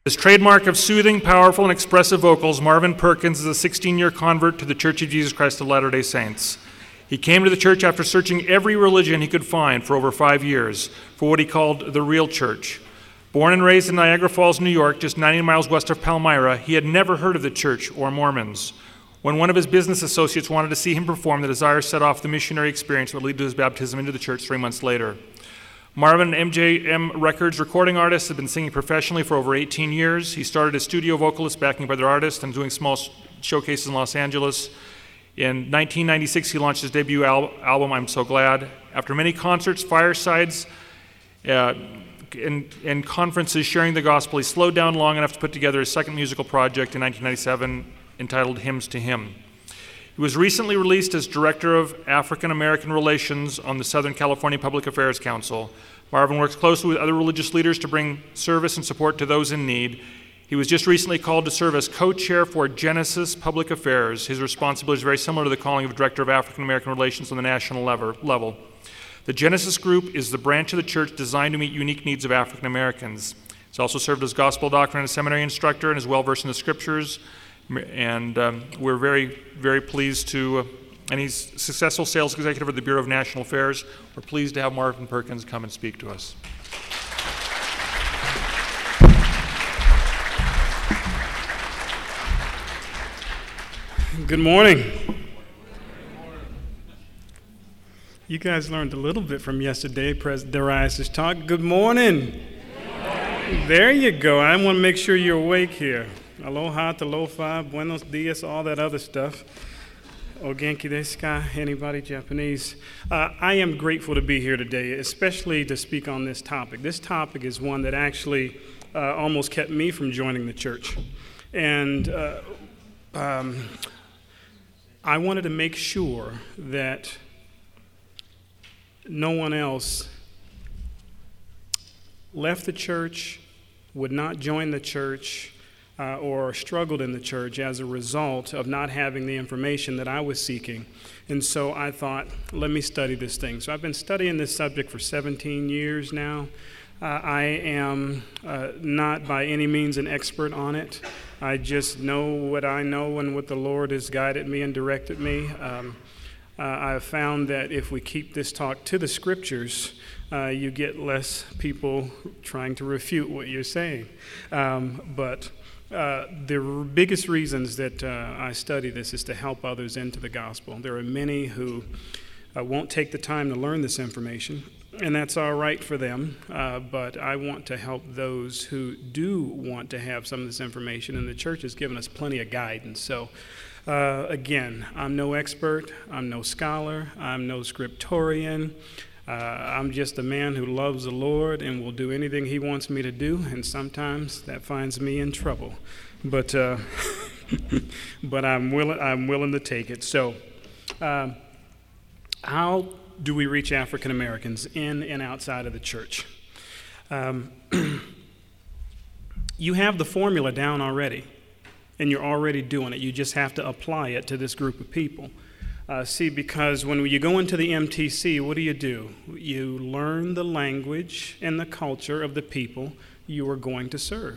His trademark of soothing, powerful, and expressive vocals, Marvin Perkins is a 16-year convert to the Church of Jesus Christ of Latter-day Saints. He came to the church after searching every religion he could find for over 5 years for what he called the real church. Born and raised in Niagara Falls, New York, just 90 miles west of Palmyra, he had never heard of the church or Mormons. When one of his business associates wanted to see him perform, the desire set off the missionary experience that would lead to his baptism into the church 3 months later. Marvin, an MJM Records recording artist, has been singing professionally for over 18 years. He started as studio vocalist, backing by other artists, and doing small showcases in Los Angeles. In 1996, he launched his debut album, I'm So Glad. After many concerts, firesides, and conferences sharing the gospel, he slowed down long enough to put together his second musical project in 1997 entitled Hymns to Him. He was recently released as Director of African American Relations on the Southern California Public Affairs Council. Marvin works closely with other religious leaders to bring service and support to those in need. He was just recently called to serve as co-chair for Genesis Public Affairs. His responsibility is very similar to the calling of Director of African American Relations on the national level. The Genesis Group is the branch of the church designed to meet unique needs of African Americans. He's also served as gospel doctor and a seminary instructor and is well versed in the scriptures. And we're very, very pleased to, and he's successful sales executive at the Bureau of National Affairs. We're pleased to have Marvin Perkins come and speak to us. Good morning. You guys learned a little bit from yesterday, President Darius' talk. Good morning. There you go. I want to make sure you're awake here. Aloha, talofa, buenos dias, all that other stuff. O genki desu ka? Anybody Japanese? I am grateful to be here today, especially to speak on this topic. This topic is one that actually almost kept me from joining the church. And I wanted to make sure that no one else left the church, would not join the church, or struggled in the church as a result of not having the information that I was seeking. And so I thought, let me study this thing. So I've been studying this subject for 17 years now. I am not by any means an expert on it. I just know what I know and what the Lord has guided me and directed me. I have found that if we keep this talk to the scriptures, you get less people trying to refute what you're saying. But the biggest reasons that I study this is to help others into the gospel. There are many who won't take the time to learn this information, and that's all right for them, but I want to help those who do want to have some of this information, and the church has given us plenty of guidance. So again, I'm no expert, I'm no scholar, I'm no scriptorian. I'm just a man who loves the Lord and will do anything he wants me to do, and sometimes that finds me in trouble. But but I'm willing to take it. So how do we reach African Americans in and outside of the church? You have the formula down already, and you're already doing it. You just have to apply it to this group of people. Because when you go into the MTC, what do? You learn the language and the culture of the people you are going to serve.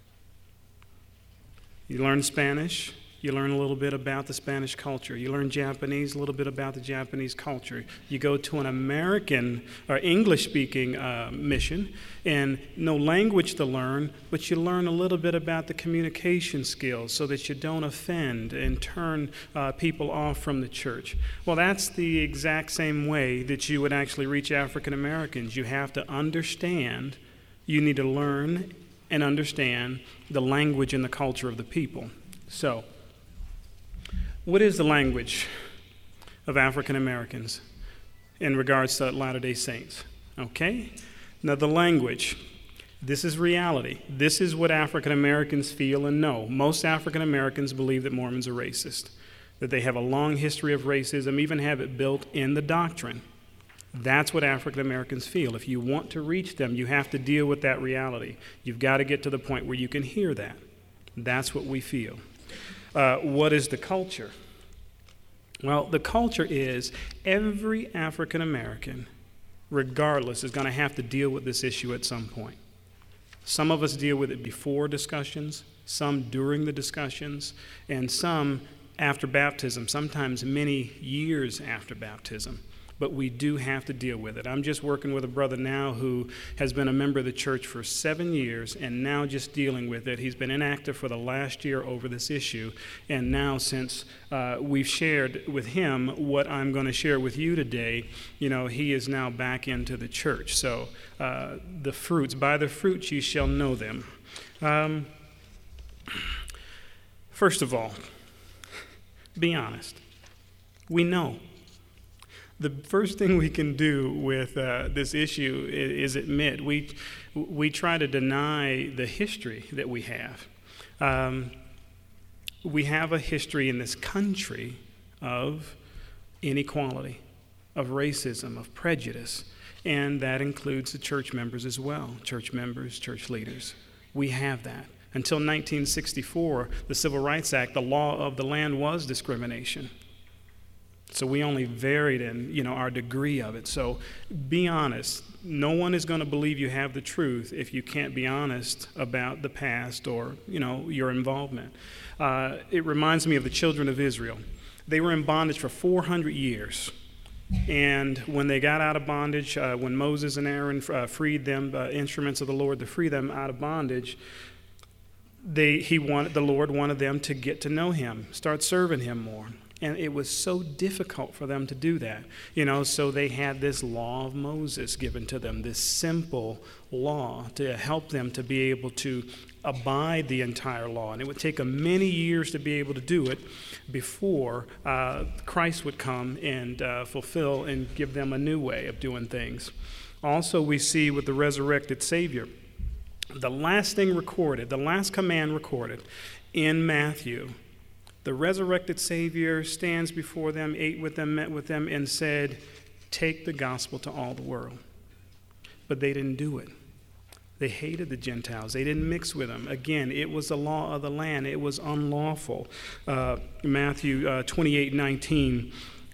You learn Spanish, you learn a little bit about the Spanish culture. You learn Japanese, a little bit about the Japanese culture. You go to an American or English-speaking mission, and no language to learn, but you learn a little bit about the communication skills so that you don't offend and turn people off from the church. Well, that's the exact same way that you would actually reach African Americans. You have to understand, you need to learn and understand the language and the culture of the people. So, what is the language of African Americans in regards to Latter-day Saints? Okay? Now, the language, this is reality. This is what African Americans feel and know. Most African Americans believe that Mormons are racist, that they have a long history of racism, even have it built in the doctrine. That's what African Americans feel. If you want to reach them, you have to deal with that reality. You've got to get to the point where you can hear that. That's what we feel. What is the culture? Well, the culture is every African American, regardless, is going to have to deal with this issue at some point. Some of us deal with it before discussions, some during the discussions, and some after baptism, sometimes many years after baptism. But we do have to deal with it. I'm just working with a brother now who has been a member of the church for 7 years and now just dealing with it. He's been inactive for the last year over this issue. And now since we've shared with him what I'm going to share with you today, he is now back into the church. So the fruits, by the fruits you shall know them. First of all, be honest. We know. The first thing we can do with this issue is admit we try to deny the history that we have. We have a history in this country of inequality, of racism, of prejudice, and that includes the church members as well, church members, church leaders. We have that. Until 1964, the Civil Rights Act, the law of the land was discrimination. So we only varied in, our degree of it. So be honest. No one is going to believe you have the truth if you can't be honest about the past or, your involvement. It reminds me of the children of Israel. They were in bondage for 400 years. And when they got out of bondage, when Moses and Aaron freed them, instruments of the Lord to free them out of bondage, the Lord wanted them to get to know him, start serving him more. And it was so difficult for them to do that, so they had this law of Moses given to them, this simple law to help them to be able to abide the entire law. And it would take them many years to be able to do it before Christ would come and fulfill and give them a new way of doing things. Also, we see with the resurrected Savior, the last thing recorded, the last command recorded in Matthew, the resurrected Savior stands before them, ate with them, met with them, and said, "Take the gospel to all the world." But they didn't do it. They hated the Gentiles. They didn't mix with them. Again, it was the law of the land. It was unlawful. Matthew 28:19.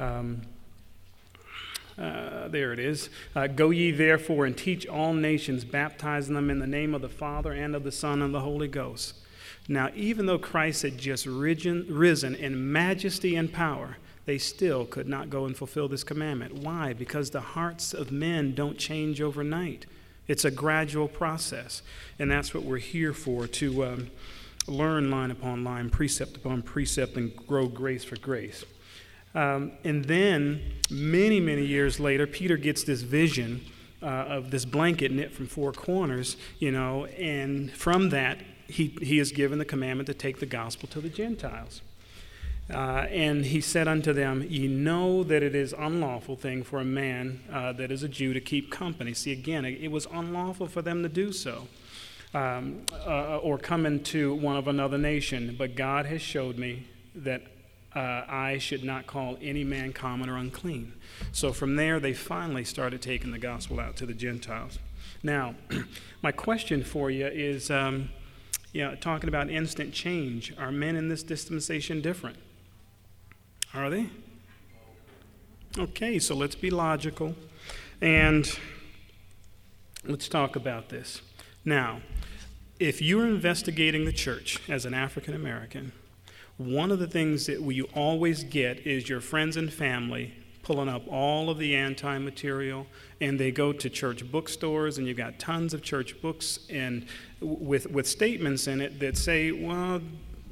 There it is. "Go ye therefore and teach all nations, baptizing them in the name of the Father and of the Son and the Holy Ghost." Now, even though Christ had just risen in majesty and power, they still could not go and fulfill this commandment. Why? Because the hearts of men don't change overnight. It's a gradual process, and that's what we're here for, to learn line upon line, precept upon precept, and grow grace for grace. And then, many, many years later, Peter gets this vision of this blanket knit from four corners, and from that, he is given the commandment to take the gospel to the Gentiles. And he said unto them, "Ye know that it is unlawful thing for a man that is a Jew to keep company." See, again, it was unlawful for them to do so, or come into one of another nation. But God has showed me that I should not call any man common or unclean. So from there, they finally started taking the gospel out to the Gentiles. Now, my question for you is, talking about instant change, are men in this dispensation different? Are they? Okay, so let's be logical, and let's talk about this. Now, if you're investigating the church as an African American, one of the things that you always get is your friends and family pulling up all of the anti-material, and they go to church bookstores, and you've got tons of church books and with statements in it that say, well,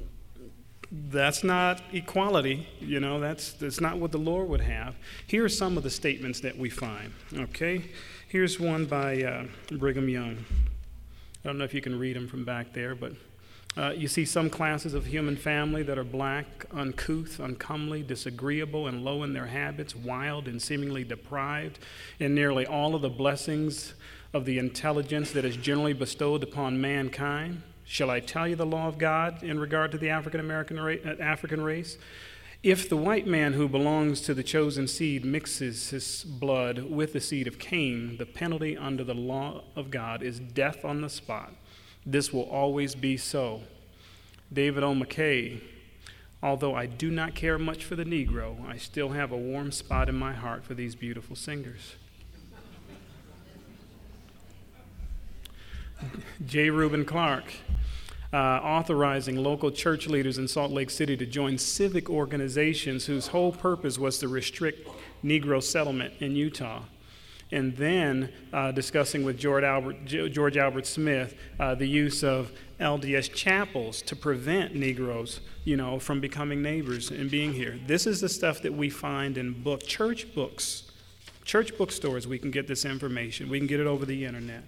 that's not equality, that's not what the Lord would have. Here are some of the statements that we find, okay? Here's one by Brigham Young. I don't know if you can read them from back there, but you see some classes of human family that are black, uncouth, uncomely, disagreeable, and low in their habits, wild and seemingly deprived in nearly all of the blessings of the intelligence that is generally bestowed upon mankind. Shall I tell you the law of God in regard to the African race? If the white man who belongs to the chosen seed mixes his blood with the seed of Cain, the penalty under the law of God is death on the spot. This will always be so. David O. McKay, although I do not care much for the Negro, I still have a warm spot in my heart for these beautiful singers. J. Reuben Clark, authorizing local church leaders in Salt Lake City to join civic organizations whose whole purpose was to restrict Negro settlement in Utah. And then discussing with George Albert Smith the use of LDS chapels to prevent Negroes, from becoming neighbors and being here. This is the stuff that we find in church books. Church bookstores, we can get this information. We can get it over the internet.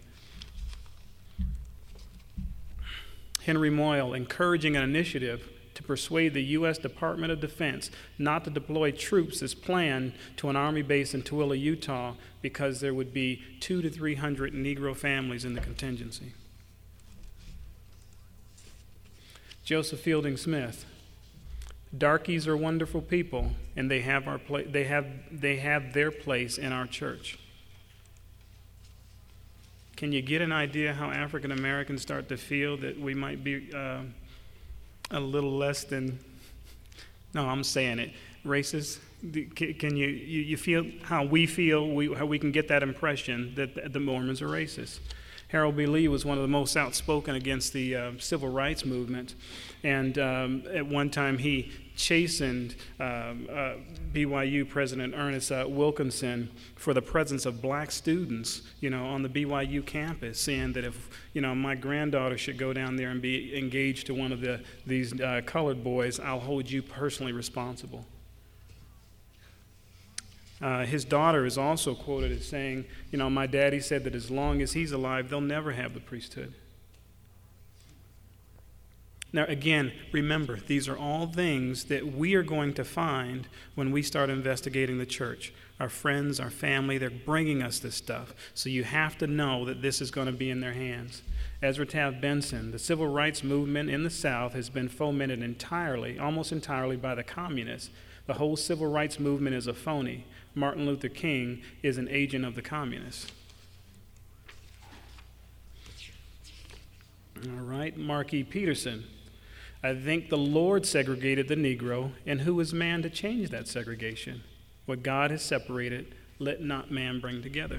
Henry Moyle, encouraging an initiative to persuade the U.S. Department of Defense not to deploy troops as planned to an army base in Tooele, Utah, because there would be 200 to 300 Negro families in the contingency. Joseph Fielding Smith, darkies are wonderful people, and they have their place in our church. Can you get an idea how African Americans start to feel that we might be a little less than, no, I'm saying it, racist? Can you feel how we feel, how we can get that impression that the Mormons are racist? Harold B. Lee was one of the most outspoken against the civil rights movement, and at one time he chastened BYU President Ernest Wilkinson for the presence of black students, on the BYU campus, saying that if, my granddaughter should go down there and be engaged to one of these colored boys, I'll hold you personally responsible. His daughter is also quoted as saying, my daddy said that as long as he's alive, they'll never have the priesthood. Now, again, remember, these are all things that we are going to find when we start investigating the church. Our friends, our family, they're bringing us this stuff. So you have to know that this is going to be in their hands. Ezra Taft Benson, the civil rights movement in the South has been fomented almost entirely by the communists. The whole civil rights movement is a phony. Martin Luther King is an agent of the communists. All right, Mark E. Peterson. I think the Lord segregated the Negro, and who is man to change that segregation? What God has separated, let not man bring together.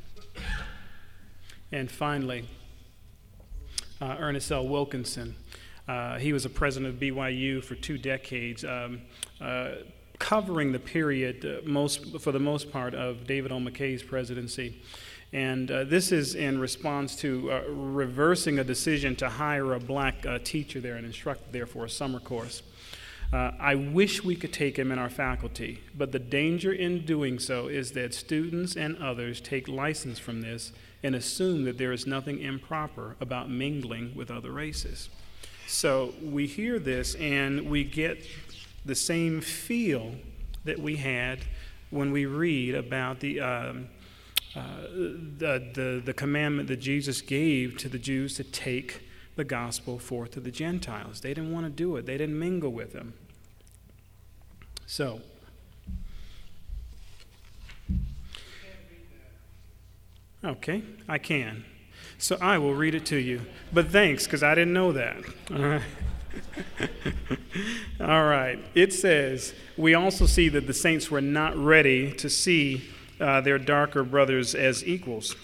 And finally, Ernest L. Wilkinson. He was a president of BYU for 2 decades, covering the period, for the most part, of David O. McKay's presidency. And this is in response to reversing a decision to hire a black teacher there, an instructor there for a summer course. I wish we could take him in our faculty, but the danger in doing so is that students and others take license from this and assume that there is nothing improper about mingling with other races. So we hear this and we get the same feel that we had when we read about the commandment that Jesus gave to the Jews to take the gospel forth to the Gentiles. They didn't want to do it. They didn't mingle with them. So, okay, I can. So I will read it to you. But thanks, because I didn't know that. All right. All right. It says, we also see that the saints were not ready to see their darker brothers as equals.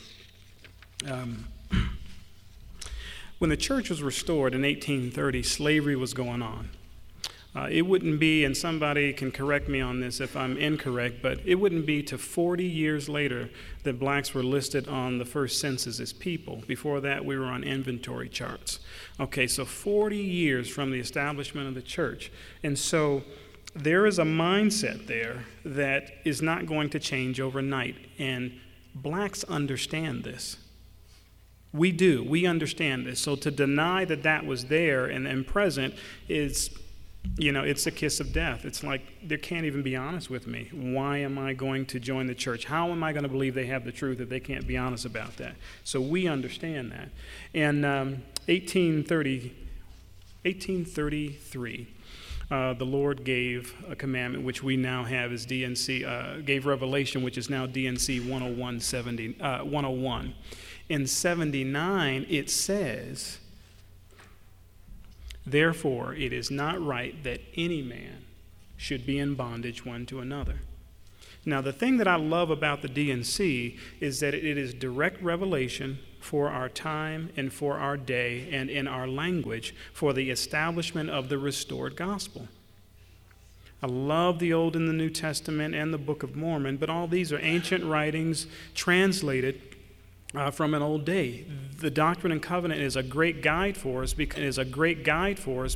When the church was restored in 1830, slavery was going on. It wouldn't be, and somebody can correct me on this if I'm incorrect, but it wouldn't be to 40 years later that blacks were listed on the first census as people. Before that, we were on inventory charts. Okay, so 40 years from the establishment of the church. And so there is a mindset there that is not going to change overnight, and blacks understand this. We do. We understand this. So to deny that that was there and present is, it's a kiss of death. It's like they can't even be honest with me. Why am I going to join the church? How am I going to believe they have the truth if they can't be honest about that? So we understand that. In 1833, the Lord gave a commandment, which we now have as DNC, gave Revelation, which is now DNC 101. In 79, it says, therefore, it is not right that any man should be in bondage one to another. Now, the thing that I love about the D&C is that it is direct revelation for our time and for our day and in our language for the establishment of the restored gospel. I love the Old and the New Testament and the Book of Mormon, but all these are ancient writings translated from an old day. The Doctrine and Covenant is a great guide for us